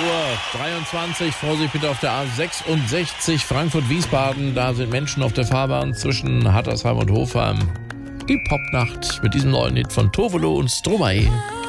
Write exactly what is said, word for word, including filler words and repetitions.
Uhr dreiundzwanzig. Vorsicht bitte auf der A sechsundsechzig Frankfurt-Wiesbaden. Da sind Menschen auf der Fahrbahn zwischen Hattersheim und Hofheim. Die Popnacht mit diesem neuen Hit von Tovolo und Stromae.